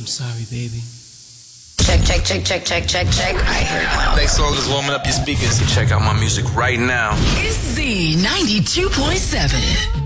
I'm sorry, baby. Check. I hear it. Next song is warming up your speakers. Check out my music right now. It's Z92.7.